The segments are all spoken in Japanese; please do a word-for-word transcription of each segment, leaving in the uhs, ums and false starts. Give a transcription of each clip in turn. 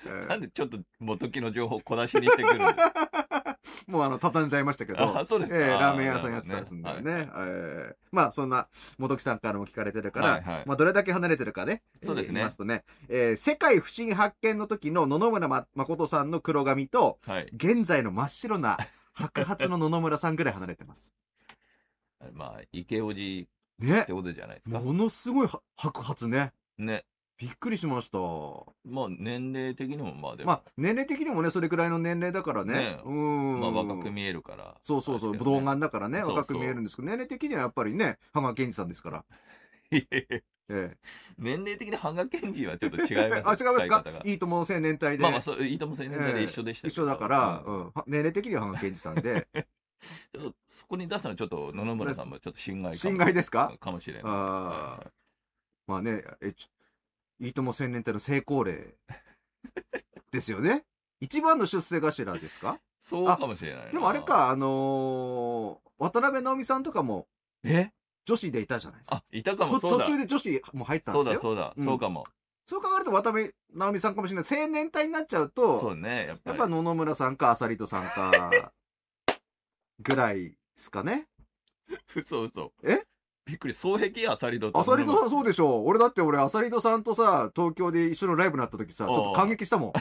なんでちょっと元木の情報小出しにしてくるんですか？ もうあの、畳んじゃいましたけど。 あ、そうですか。 えー、ラーメン屋さんやってたんですんだよね。 ねはいえー、まあ、そんな、元木さんからも聞かれてるから、 はいはいまあ、どれだけ離れてるかね。 そうですねえー言いますとね、えー、世界不思議発見の時の野々村ま誠さんの黒髪と、 はい。 現在の真っ白な白髪の野々村さんぐらい離れてます。 まあ、池おじねって。ことじゃないですか。 ものすごいは白髪ね。 ね。 びっくりしました。 まあ、年齢的にもまあでも。 まあ、年齢的にもね、それくらいの年齢だからね。 ねうーん。 まあ、若く見えるから。 そうそうそう、 ですけどね武道眼だからね、 そうそう若く見えるんですけど、年齢的にはやっぱりね、羽賀健二さんですから。 いやいやえ年齢的に羽賀健二はちょっと違いえ。 ます。 あ、違いますか使い方がいいとも青年隊で。 まあまあ、そう、いいとも青年隊で一緒でしたけど、 一緒だから、 ううんん。は年齢的には羽賀健二さんで。 ちょっと、そこに出すのはちょっと野々村さんもちょっと心外かも心外ですかかもしれない。 あはまあね、え、ちいいとも青年隊の成功例ですよね。一番の出世頭ですか？ いそうかもしれないな。 でもあれ。か、あのー、渡辺直美さんとかもえ女子でいたじゃないですか。 あ、いたかも、 とそうだ。 途中で女子も入ったんそうだ、 ですよ。 そうだ、 うんそうかも。 そう考えると渡辺直美さんかもしれない。青年隊になっちゃうと、 そうね、やっぱり。 やっぱ野々村さんかアサリトさんか、ぐらいですかね。 嘘嘘。 えびっくり、双璧アサリドと。 アサリトさんそうでしょう。俺だって俺アサリトさんとさ、東京で一緒のライブになった時さ、ちょっと感激したもん。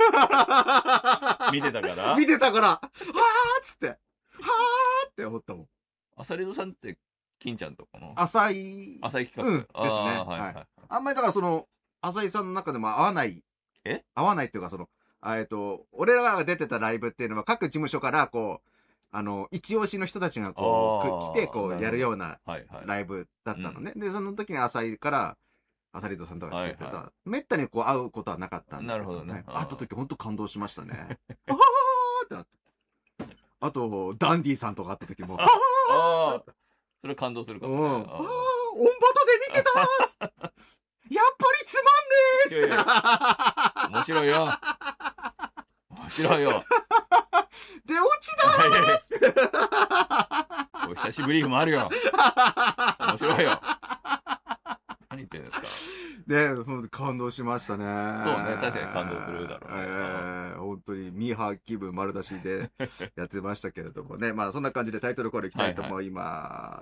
見てたから見てたから、はーっつって、はーって思ったもん。 アサリドさんって、金ちゃんとかの浅い、 浅い企画。 うん、ですね。 あーはいはいはい。 あんまりだからその、浅井さんの中でも合わない。 え合わないっていうかその、あえっと、俺らが出てたライブっていうのは各事務所からこう、あの、一押しの人たちがこう、 あーく来てこう、 なるほどやるようなはいはい。 ライブだったのね。で、その時に浅井から、浅利戸さんとか来ててさ、 はいはめったにこう会うことはなかったんだけなるほどね会った時ほんと感動しましたね。あはーってなって。あと、ダンディさんとか会った時も、あああ、それ感動するかうん。 もね。 あー、オンバトで見てたーっつってやっぱりつまんねーっつって。 いやいや面白いよ。面白いよ。 出落ちだーっつって。 お久しぶりもあるよ。面白いよ。何言ってんですか。 ね、ほんと感動しましたね。 そうね確かに感動するだろうねえー、本当にミーハー気分丸出しでやってましたけれどもね。まあそんな感じでタイトルコールいきたいと思います。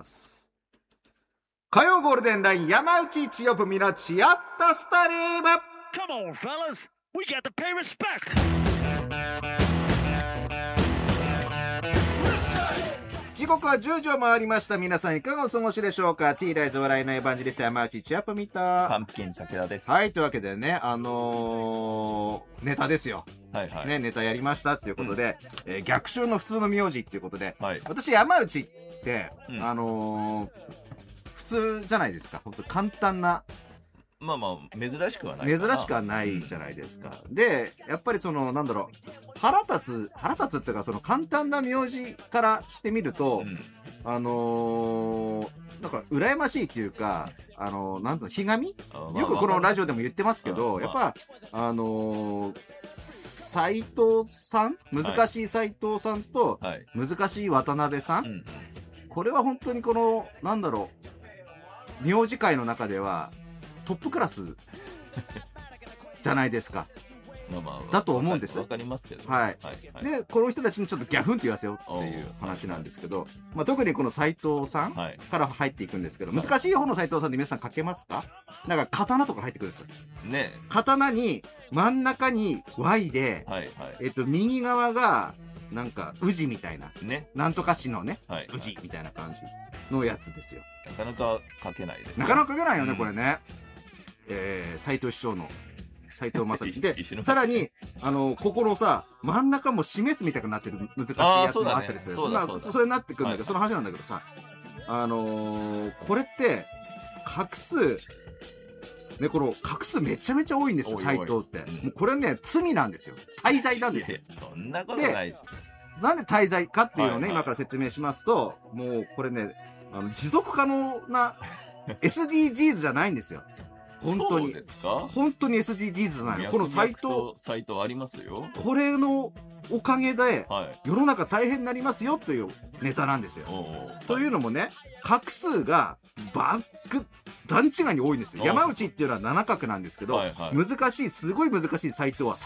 はいはい、火曜ゴールデンライン山内千代文のチアッタスタリーム。 Come on, fellas. We got to pay respect. 時刻はじゅうじを回りました。皆さんいかがお過ごしでしょうか。 T ライズ笑いのエヴァンジェリスト山内千代文と、 パンプキン武田です。 はい、というわけでね、あのー、ネタですよ。 はいはい。 ね、ネタやりましたっていうことで、うん、えー、逆襲の普通の名字っていうことで、 はい、 私山内って、うん、あのー、普通じゃないですか。本当簡単な。 まあまあ、珍しくはない珍しくはないじゃないですか。うん、で、やっぱりその、なんだろう、腹立つ、腹立つっていうか、その簡単な名字からしてみると、うん、あのー、なんか、羨ましいっていうか、あのー、なんつうの、ひがみ、よくこのラジオでも言ってますけど、やっぱ、あのー、斉藤さん難しい斉藤さんと、難しい渡辺さん、はいはい、これは本当にこの、なんだろう、名字界の中では、トップクラスじゃないですか。まあまあ、だと思うんです。 わかりますけど、 はい。はいはい、で、この人たちにちょっとギャフンって言わせようっていう話なんですけど、まあ、特にこの斉藤さんから入っていくんですけど、はい、難しい方の斉藤さんで皆さん書けますか？なんか刀とか入ってくるんですよ。ね。刀に真ん中に Y で、はいはい、えっと、右側がなんか宇治みたいな、ね、なんとか市のね、はいはい、宇治みたいな感じのやつですよ。 なかなか書けないですね。 なかなか書けないよね、うん、これね。えー、斉藤市長の斉藤正樹で、さらに、あの、ここのさ、真ん中も示すみたいになってる難しいやつもあったりする。そ,、ね、まあ、それになってくるんだけど、はい、その話なんだけどさ、あのー、これって、画数、ね、この画数めちゃめちゃ多いんですよ、斉藤って。うん、もうこれね、罪なんですよ。大罪なんですよ。 そんなことないし。 なんで大罪かっていうのをね、はいはい、今から説明しますと、もうこれね、あの持続可能な エスディージーズ じゃないんですよ。本当に。そうですか？本当に エスディージーズ じゃないの。このサイト。 サイトありますよ。 これのおかげで、世の中大変になりますよというネタなんですよ。というのもね、画数がバック、段違いに多いんですよ。山内っていうのはなな画なんですけど、はいはい、難しい、すごい難しいサイトは